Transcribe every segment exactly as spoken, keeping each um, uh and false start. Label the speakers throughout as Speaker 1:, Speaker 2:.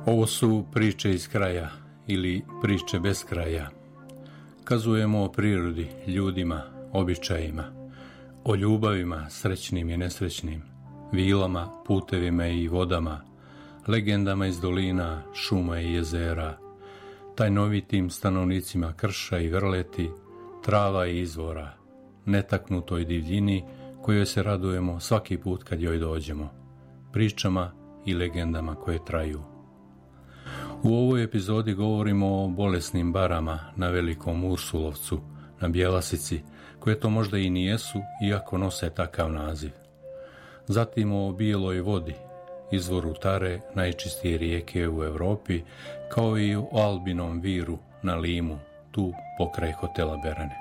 Speaker 1: Ovo su priče iz kraja ili priče bez kraja. Kazujemo o prirodi, ljudima, običajima, o ljubavima srećnim i nesrećnim, vilama, putevima i vodama, legendama iz dolina, šuma i jezera, tajnovitim stanovnicima krša i vrleti, trava i izvora, netaknutoj divljini kojoj se radujemo svaki put kad joj dođemo, pričama i legendama koje traju. U ovoj epizodi govorimo o bolesnim barama na Velikom Ursulovcu, na Bjelasici, koje to možda i nijesu, iako nose takav naziv. Zatim o Bijeloj vodi, izvoru Tare, najčistije rijeke u Europi, kao i o Albinom viru na Limu, tu pokraj hotela Berane.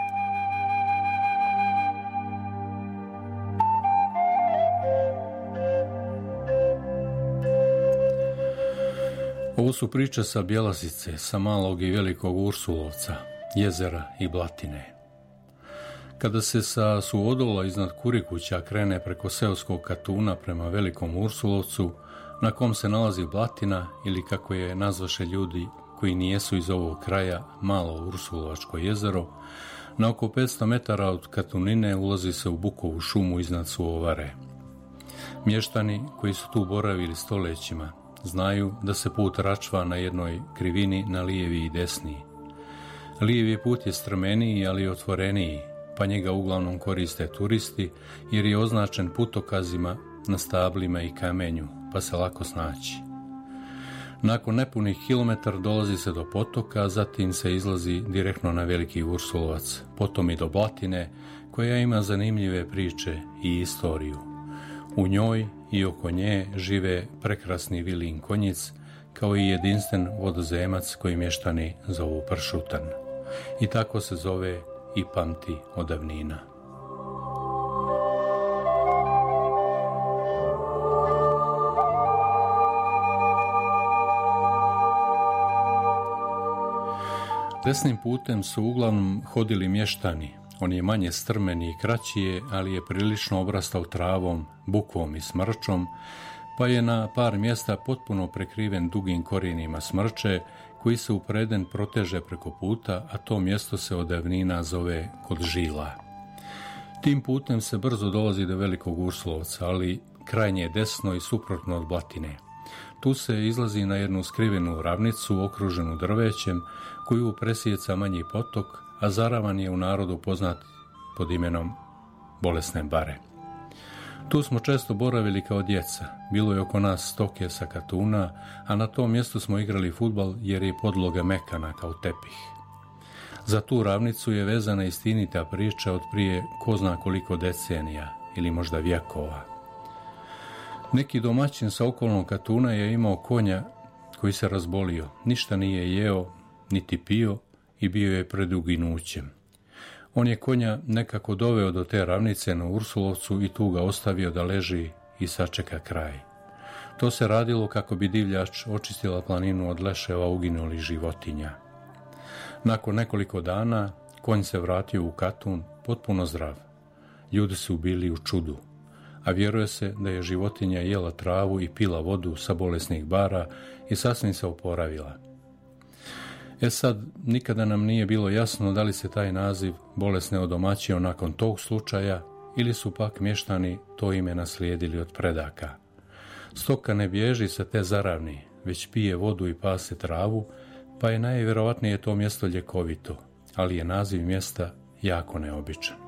Speaker 1: Ovo su priče sa Bjelasice, sa Malog i Velikog Ursulovca, jezera i blatine. Kada se sa Suodola iznad Kurikuća krene preko seoskog Katuna prema Velikom Ursulovcu, na kom se nalazi blatina ili kako je nazvaše ljudi koji nijesu iz ovog kraja, Malo Ursulovačko jezero, na oko petsto metara od Katunine ulazi se u bukovu šumu iznad Suovare. Mještani koji su tu boravili stoljećima znaju da se put račva na jednoj krivini na lijevi i desni. Lijevi put je strmeniji, ali otvoreniji, pa njega uglavnom koriste turisti jer je označen putokazima na stablima i kamenju, pa se lako snaći. Nakon nepunih kilometar dolazi se do potoka, a zatim se izlazi direktno na Veliki Ursulovac, potom i do Blatine, koja ima zanimljive priče i istoriju. U njoj i oko nje žive prekrasni Vilin konjic, kao i jedinstven vodozemac koji mještani zovu Pršutan. I tako se zove i pamti od davnina. Desnim putem su uglavnom hodili mještani. On je manje strmen i kraći je, ali je prilično obrastao travom, bukvom i smrčom, pa je na par mjesta potpuno prekriven dugim korijenima smrče, koji se u preden proteže preko puta, a to mjesto se od davnina zove Kod žila. Tim putem se brzo dolazi do Velikog Ursulovca, ali krajnje je desno i suprotno od Blatine. Tu se izlazi na jednu skrivenu ravnicu okruženu drvećem, koju presjeca manji potok, a zaravan je u narodu poznat pod imenom Bolesne bare. Tu smo često boravili kao djeca, bilo je oko nas stoke sa Katuna, a na tom mjestu smo igrali fudbal jer je podloga mekana kao tepih. Za tu ravnicu je vezana istinita priča od prije ko zna koliko decenija ili možda vjekova. Neki domaćin sa okolnog Katuna je imao konja koji se razbolio, ništa nije jeo, niti pio i bio je pred uginućem. On je konja nekako doveo do te ravnice na Ursulovcu i tu ga ostavio da leži i sačeka kraj. To se radilo kako bi divljač očistila planinu od leševa uginulih životinja. Nakon nekoliko dana konj se vratio u Katun potpuno zdrav. Ljudi su bili u čudu, a vjeruje se da je životinja jela travu i pila vodu sa bolesnih bara i sasvim se oporavila. E sad, nikada nam nije bilo jasno da li se taj naziv bolesne odomaćio nakon tog slučaja ili su pak mještani to ime naslijedili od predaka. Stoka ne bježi sa te zaravni, već pije vodu i pase travu, pa je najvjerovatnije to mjesto ljekovito, ali je naziv mjesta jako neobičan.